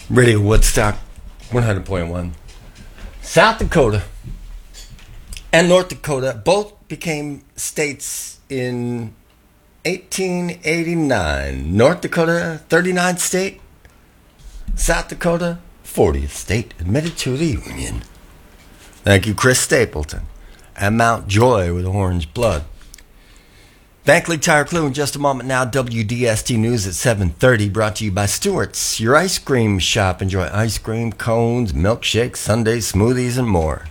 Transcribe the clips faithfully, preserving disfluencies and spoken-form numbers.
Radio Woodstock, one hundred point one. South Dakota and North Dakota both became states in eighteen eighty-nine. North Dakota, thirty-ninth state. South Dakota, fortieth state admitted to the Union. Thank you, Chris Stapleton. And Mount Joy with orange blood. Van Cleek Tire Clue in just a moment now. W D S T News at seven thirty, brought to you by Stewart's, your ice cream shop. Enjoy ice cream, cones, milkshakes, sundaes, smoothies, and more.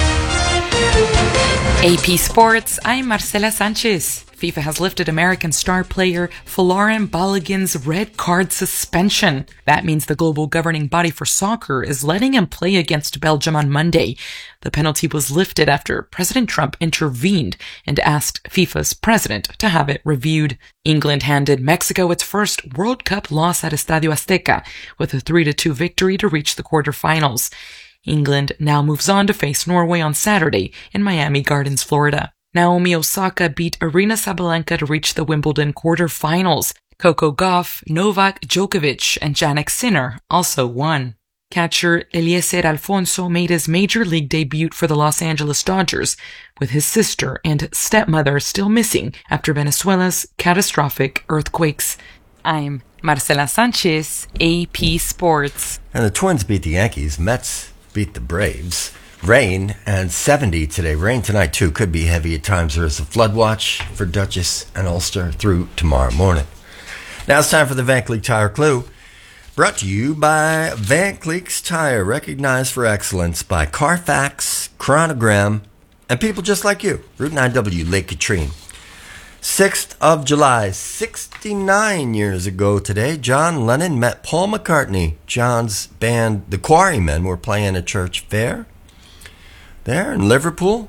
A P Sports, I'm Marcela Sanchez. FIFA has lifted American star player Folarin Balogun's red card suspension. That means the global governing body for soccer is letting him play against Belgium on Monday. The penalty was lifted after President Trump intervened and asked FIFA's president to have it reviewed. England handed Mexico its first World Cup loss at Estadio Azteca with a three to two victory to reach the quarterfinals. England now moves on to face Norway on Saturday in Miami Gardens, Florida. Naomi Osaka beat Aryna Sabalenka to reach the Wimbledon quarterfinals. Coco Gauff, Novak Djokovic, and Jannik Sinner also won. Catcher Eliezer Alfonso made his major league debut for the Los Angeles Dodgers, with his sister and stepmother still missing after Venezuela's catastrophic earthquakes. I'm Marcela Sanchez, A P Sports. And the Twins beat the Yankees. Mets beat the Braves. Rain and seventy today. Rain tonight, too, could be heavy at times. There is a flood watch for Dutchess and Ulster through tomorrow morning. Now it's time for the Van Cleek Tire Clue. Brought to you by Van Cleek's Tire, recognized for excellence by Carfax, Chronogram, and people just like you. Route nine W, Lake Katrine. sixth of July, sixty-nine years ago today, John Lennon met Paul McCartney. John's band, the Quarrymen, were playing a church fair there in Liverpool.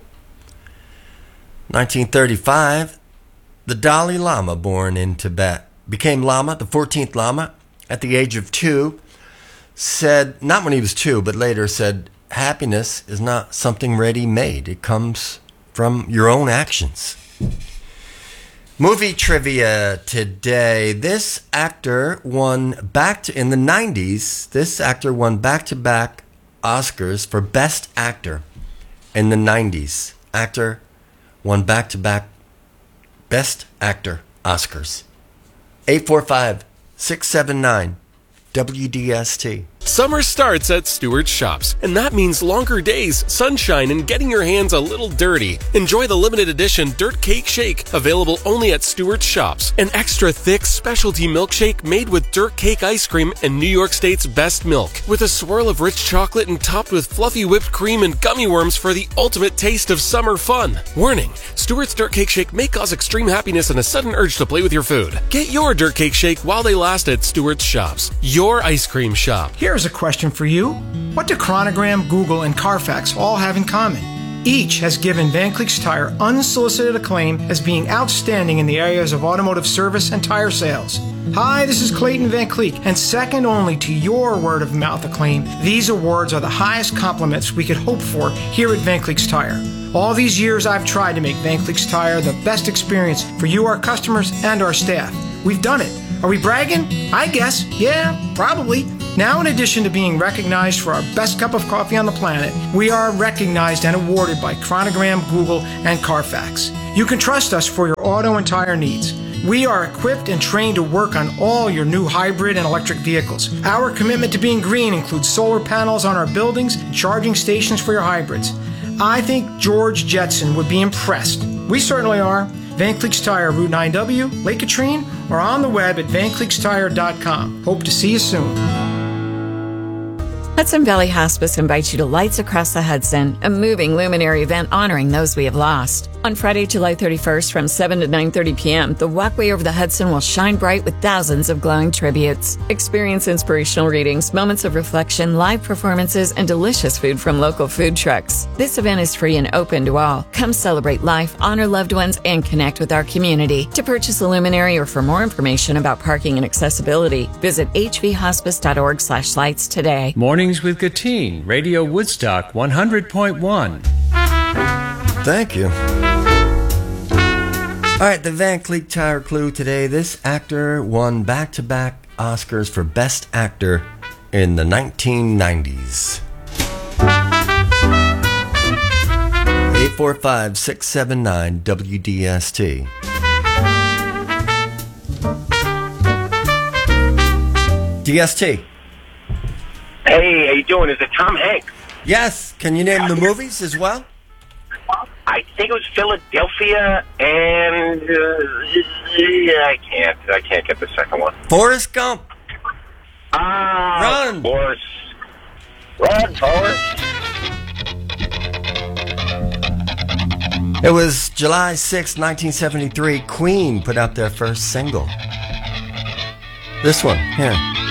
nineteen thirty-five, the Dalai Lama, born in Tibet, became Lama, the fourteenth Lama, at the age of two, said, not when he was two, but later said, happiness is not something ready-made. It comes from your own actions. Movie trivia today. This actor won back to, in the nineties, this actor won back-to-back Oscars for Best Actor. In the nineties, actor won back-to-back Best Actor Oscars. eight four five, six seven nine, W D S T. Summer starts at Stewart's Shops, and that means longer days, sunshine, and getting your hands a little dirty. Enjoy the limited edition Dirt Cake Shake, available only at Stewart's Shops. An extra thick specialty milkshake made with dirt cake ice cream and New York State's best milk, with a swirl of rich chocolate and topped with fluffy whipped cream and gummy worms for the ultimate taste of summer fun. Warning, Stewart's Dirt Cake Shake may cause extreme happiness and a sudden urge to play with your food. Get your Dirt Cake Shake while they last at Stewart's Shops, your ice cream shop. Here Here's a question for you. What do Chronogram, Google, and Carfax all have in common? Each has given Van Cleek's Tire unsolicited acclaim as being outstanding in the areas of automotive service and tire sales. Hi, this is Clayton Van Cleek, and second only to your word-of-mouth acclaim, these awards are the highest compliments we could hope for here at Van Cleek's Tire. All these years I've tried to make Van Cleek's Tire the best experience for you, our customers, and our staff. We've done it. Are we bragging? I guess. Yeah, probably. Now, in addition to being recognized for our best cup of coffee on the planet, we are recognized and awarded by Chronogram, Google, and Carfax. You can trust us for your auto and tire needs. We are equipped and trained to work on all your new hybrid and electric vehicles. Our commitment to being green includes solar panels on our buildings and charging stations for your hybrids. I think George Jetson would be impressed. We certainly are. Van Cleek's Tire, Route nine W, Lake Katrine, or on the web at van cleeks tire dot com. Hope to see you soon. Hudson Valley Hospice invites you to Lights Across the Hudson, a moving luminary event honoring those we have lost. On Friday, July thirty-first from seven to nine thirty p.m., the walkway over the Hudson will shine bright with thousands of glowing tributes. Experience inspirational readings, moments of reflection, live performances, and delicious food from local food trucks. This event is free and open to all. Come celebrate life, honor loved ones, and connect with our community. To purchase a luminary or for more information about parking and accessibility, visit h v hospice dot org slash lights today. Mornings with Gatine, Radio Woodstock one hundred point one. Thank you. All right, the Van Cleek Tire Clue today. This actor won back-to-back Oscars for Best Actor in the nineteen nineties. eight four five, six seven nine, W D S T. D S T. Hey, how you doing? Is it Tom Hanks? Yes. Can you name the movies as well? I think it was Philadelphia, and uh, yeah, I can't. I can't get the second one. Forrest Gump. Ah, Run. Of course. Run, Forrest. It was July sixth, nineteen seventy-three. Queen put out their first single. This one, here.